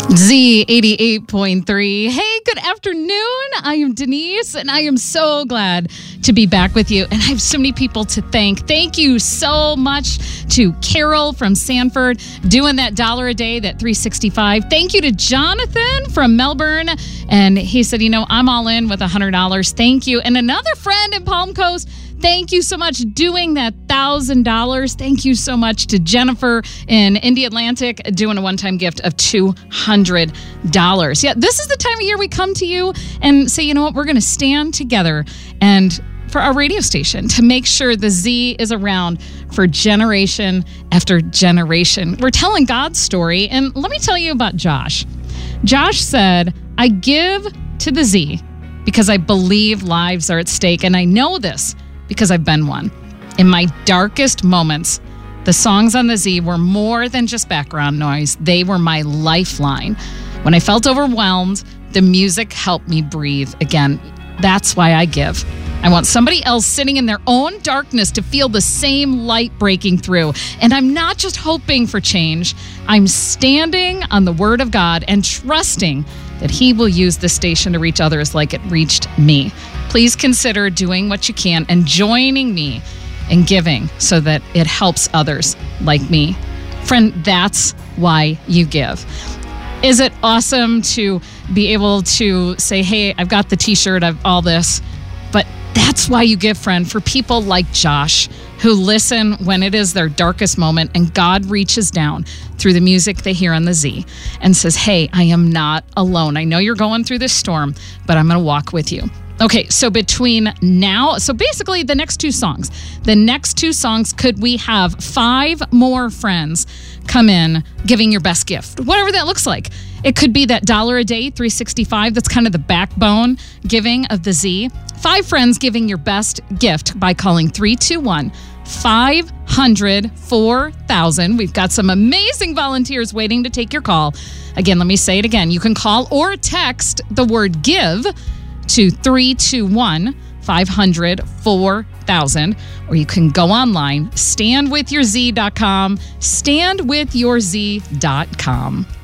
Z 88.3. Hey, good afternoon. I am Denise, and I am so glad to be back with you. And I have so many people to thank. Thank you so much to Carol from Sanford doing that $1 a day, that $365. Thank you to Jonathan from Melbourne. And he said, I'm all in with $100. Thank you. And another friend in Palm Coast, thank you so much doing that $1,000. Thank you so much to Jennifer in Indy Atlantic doing a one-time gift of $200. Yeah, this is the time of year we come to you and say, you know what, we're going to stand together and for our radio station to make sure the Z is around for generation after generation. We're telling God's story, and let me tell you about Josh. Josh said, I give to the Z because I believe lives are at stake, and I know this because I've been one. In my darkest moments, the songs on the Z were more than just background noise. They were my lifeline. When I felt overwhelmed, the music helped me breathe again. That's why I give. I want somebody else sitting in their own darkness to feel the same light breaking through. And I'm not just hoping for change. I'm standing on the Word of God and trusting that He will use this station to reach others like it reached me. Please consider doing what you can and joining me in giving so that it helps others like me. Friend, that's why you give. Is it awesome to be able to say, hey, I've got the t-shirt, I've all this, but that's why you give, friend, for people like Josh who listen when it is their darkest moment and God reaches down through the music they hear on the Z and says, hey, I am not alone. I know you're going through this storm, but I'm going to walk with you. Okay, so between now, so basically the next two songs, could we have 5 more friends come in giving your best gift, whatever that looks like. It could be that $1 a day, $365. That's kind of the backbone giving of the Z. 5 friends giving your best gift by calling 321-500-4000. We've got some amazing volunteers waiting to take your call. Again, let me say it again. You can call or text the word give to 321-500-4000, or you can go online, standwithyourz.com, standwithyourz.com.